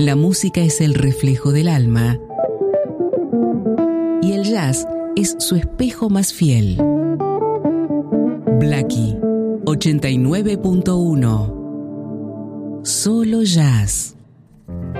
La música es el reflejo del alma y el jazz es su espejo más fiel. Blackie 89.1. Solo jazz.